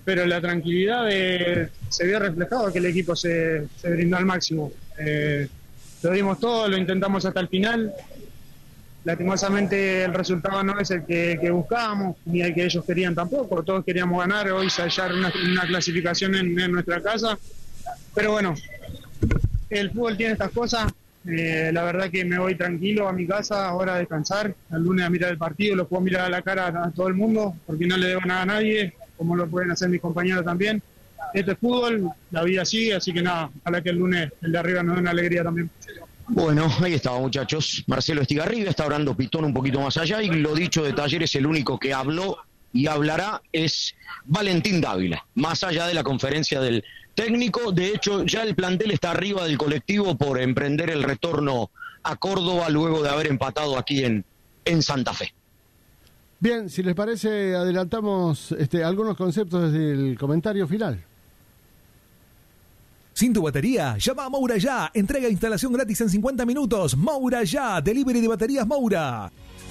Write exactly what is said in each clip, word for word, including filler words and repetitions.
pero la tranquilidad de, se vio reflejado que el equipo se, se brindó al máximo. Eh, lo dimos todo, lo intentamos hasta el final. Lastimosamente el resultado no es el que, que buscábamos, ni el que ellos querían tampoco. Todos queríamos ganar, hoy sellar una, una clasificación en, en nuestra casa. Pero bueno, el fútbol tiene estas cosas. Eh, la verdad que me voy tranquilo a mi casa, ahora a descansar. El lunes a mirar el partido, lo puedo mirar a la cara a todo el mundo, porque no le debo nada a nadie, como lo pueden hacer mis compañeros también. Esto es fútbol, la vida sigue, así que nada, ojalá que el lunes el de arriba nos dé una alegría también. Bueno, ahí estaba, muchachos. Marcelo Estigarribia está orando Pitón un poquito más allá, y lo dicho de Talleres, el único que habló y hablará es Valentín Dávila, más allá de la conferencia del técnico. De hecho, ya el plantel está arriba del colectivo por emprender el retorno a Córdoba luego de haber empatado aquí en, en Santa Fe. Bien, si les parece, adelantamos este, algunos conceptos del comentario final. Sin tu batería, llama a Moura Ya. Entrega e instalación gratis en cincuenta minutos. Moura Ya, delivery de baterías Moura.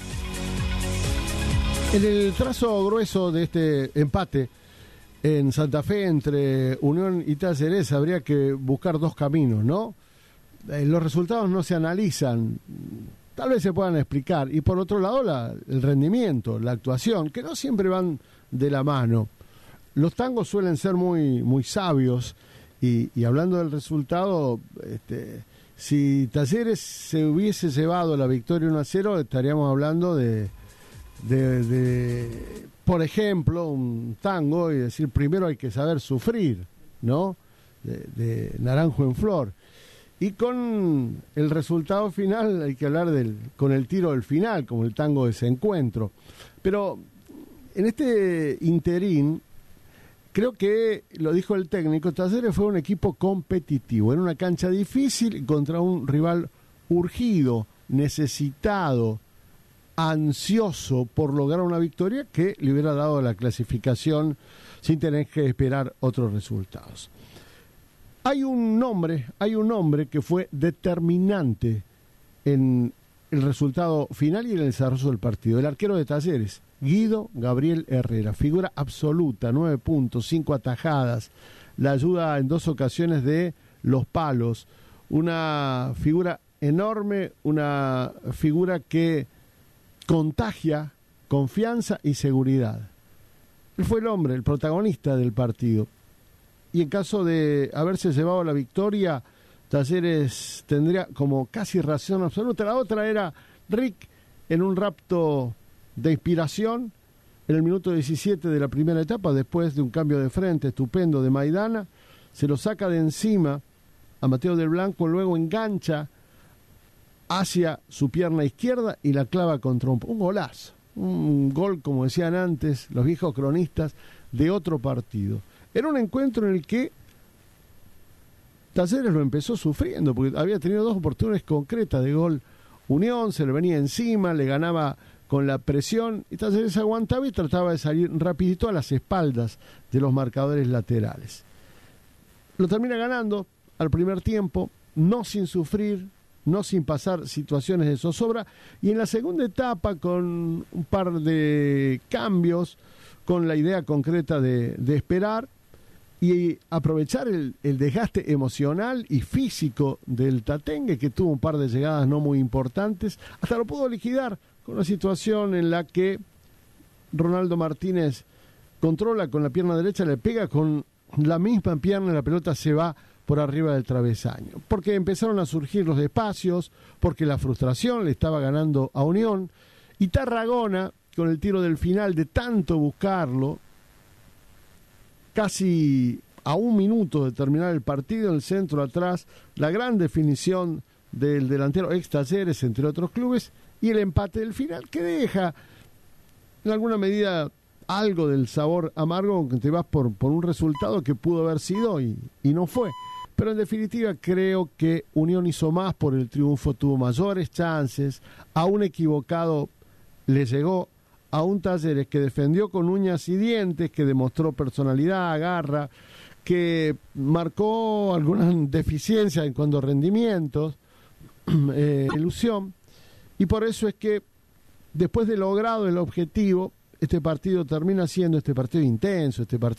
En el trazo grueso de este empate en Santa Fe entre Unión y Talleres habría que buscar dos caminos, ¿no? Eh, los resultados no se analizan, tal vez se puedan explicar. Y por otro lado, la, el rendimiento, la actuación, que no siempre van de la mano. Los tangos suelen ser muy, muy sabios. Y, y hablando del resultado, este, si Talleres se hubiese llevado la victoria uno a cero, estaríamos hablando de, de, de, por ejemplo, un tango y decir, primero hay que saber sufrir, ¿no? De, de Naranjo en Flor. Y con el resultado final hay que hablar del, con el tiro del final, como el tango de ese encuentro. Pero en este interín, creo que, lo dijo el técnico, Talleres fue un equipo competitivo, en una cancha difícil contra un rival urgido, necesitado, ansioso por lograr una victoria que le hubiera dado la clasificación sin tener que esperar otros resultados. Hay un nombre, hay un nombre que fue determinante en el resultado final y en el desarrollo del partido, el arquero de Talleres, Guido Gabriel Herrera, figura absoluta, nueve puntos, cinco atajadas, la ayuda en dos ocasiones de los palos, una figura enorme, una figura que contagia confianza y seguridad. Él fue el hombre, el protagonista del partido. Y en caso de haberse llevado la victoria, Talleres tendría como casi razón absoluta. La otra era Rick en un rapto de inspiración en el minuto diecisiete de la primera etapa, después de un cambio de frente estupendo de Maidana, se lo saca de encima a Mateo del Blanco, luego engancha hacia su pierna izquierda y la clava contra un, un golazo, un gol, como decían antes los viejos cronistas, de otro partido. Era un encuentro en el que Talleres lo empezó sufriendo, porque había tenido dos oportunidades concretas de gol. Unión se le venía encima, le ganaba con la presión, y Talleres aguantaba y trataba de salir rapidito a las espaldas de los marcadores laterales. Lo termina ganando al primer tiempo, no sin sufrir, no sin pasar situaciones de zozobra, y en la segunda etapa con un par de cambios, con la idea concreta de, de esperar y aprovechar el, el desgaste emocional y físico del Tatengue, que tuvo un par de llegadas no muy importantes, hasta lo pudo liquidar con una situación en la que Ronaldo Martínez controla con la pierna derecha, le pega con la misma pierna y la pelota se va por arriba del travesaño. Porque empezaron a surgir los espacios, porque la frustración le estaba ganando a Unión, y Tarragona, con el tiro del final de tanto buscarlo, casi a un minuto de terminar el partido, en el centro atrás, la gran definición del delantero ex Talleres, entre otros clubes, y el empate del final, que deja en alguna medida algo del sabor amargo, aunque te vas por, por un resultado que pudo haber sido y, y no fue. Pero en definitiva creo que Unión hizo más por el triunfo, tuvo mayores chances, a un equivocado le llegó, a un Talleres que defendió con uñas y dientes, que demostró personalidad, garra, que marcó algunas deficiencias en cuanto a rendimientos, eh, ilusión, y por eso es que después de logrado el objetivo, este partido termina siendo este partido intenso, este partido